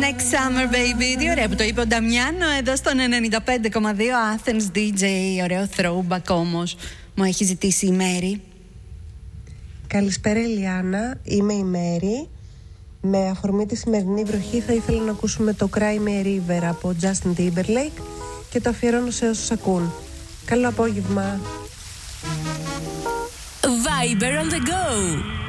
Next Summer Baby. Τι ωραία που το είπε ο Νταμιάνο εδώ στον 95,2 Athens DJ. Ωραίο throwback όμως. Μου έχει ζητήσει η Μέρη. Καλησπέρα Ηλιάνα, είμαι η Μέρη. Με αφορμή τη σημερινή βροχή θα ήθελα να ακούσουμε το Cry Me a River από Justin Timberlake και το αφιερώνω σε όσους ακούν. Καλό απόγευμα. Viber on the go.